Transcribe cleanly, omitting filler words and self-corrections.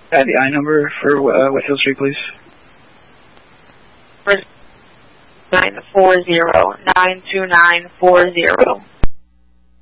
The I number for Whitfield Street, please. 940-92940.